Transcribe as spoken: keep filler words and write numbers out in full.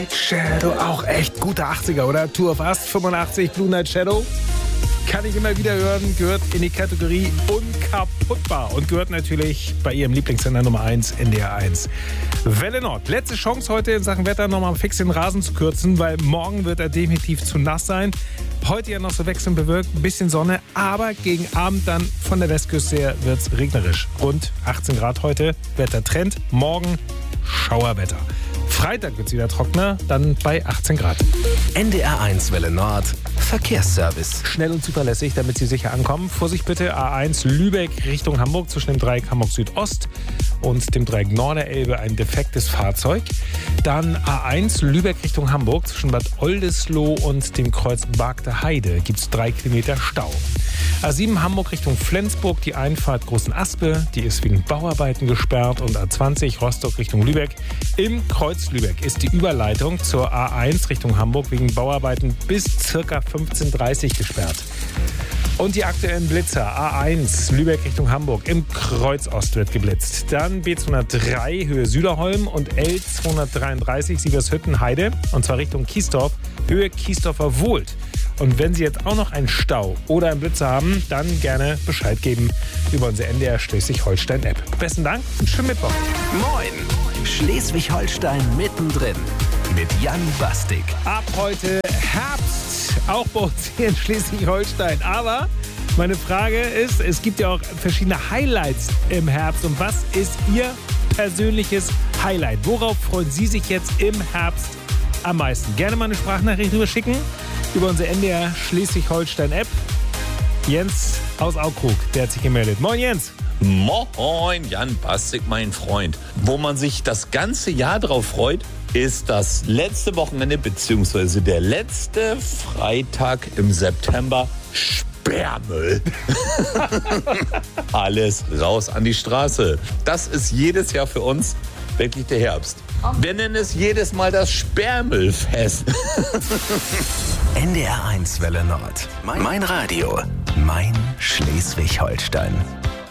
Night Shadow, auch echt gute achtziger, oder? Tour of Us, fünfundachtzig, Blue Night Shadow. Kann ich immer wieder hören, gehört in die Kategorie unkaputtbar und gehört natürlich bei Ihrem Lieblingssender Nummer eins, N D R eins. Welle Nord, letzte Chance heute in Sachen Wetter nochmal fix den Rasen zu kürzen, weil morgen wird er definitiv zu nass sein. Heute ja noch so wechselnd bewölkt, ein bisschen Sonne, aber gegen Abend dann von der Westküste her wird es regnerisch. Rund achtzehn Grad heute, Wettertrend, morgen Schauerwetter. Freitag wird es wieder trockener, dann bei achtzehn Grad. N D R eins Welle Nord, Verkehrsservice. Schnell und zuverlässig, damit Sie sicher ankommen. Vorsicht bitte, A eins Lübeck Richtung Hamburg zwischen dem Dreieck Hamburg Südost und dem Dreieck Norderelbe ein defektes Fahrzeug. Dann A eins Lübeck Richtung Hamburg zwischen Bad Oldesloe und dem Kreuz Bagde Heide gibt es drei Kilometer Stau. A sieben Hamburg Richtung Flensburg, die Einfahrt Großen Aspe, die ist wegen Bauarbeiten gesperrt. Und A zwanzig Rostock Richtung Lübeck. Im Kreuz Lübeck ist die Überleitung zur A eins Richtung Hamburg wegen Bauarbeiten bis ca. fünfzehn Uhr dreißig gesperrt. Und die aktuellen Blitzer. A eins Lübeck Richtung Hamburg. Im Kreuz Ost wird geblitzt. Dann B zweihundertdrei Höhe Süderholm und L zweihundertdreiunddreißig Sievershütten Heide. Und zwar Richtung Kiesdorf, Höhe Kiesdorfer Wohlt. Und wenn Sie jetzt auch noch einen Stau oder einen Blitzer haben, dann gerne Bescheid geben über unsere N D R Schleswig-Holstein-App. Besten Dank und schönen Mittwoch. Moin, Schleswig-Holstein mittendrin mit Jan Bastik. Ab heute Herbst, auch bei uns hier in Schleswig-Holstein. Aber meine Frage ist, es gibt ja auch verschiedene Highlights im Herbst. Und was ist Ihr persönliches Highlight? Worauf freuen Sie sich jetzt im Herbst am meisten? Gerne mal eine Sprachnachricht rüber schicken über unsere N D R Schleswig-Holstein-App. Jens aus Aukrug, der hat sich gemeldet. Moin Jens. Moin, Jan Bastik, mein Freund. Wo man sich das ganze Jahr drauf freut, ist das letzte Wochenende bzw. der letzte Freitag im September. Sperrmüll. Alles raus an die Straße. Das ist jedes Jahr für uns wirklich der Herbst. Wir nennen es jedes Mal das Sperrmüllfest. N D R eins Welle Nord. Mein, mein Radio. Mein Schleswig-Holstein.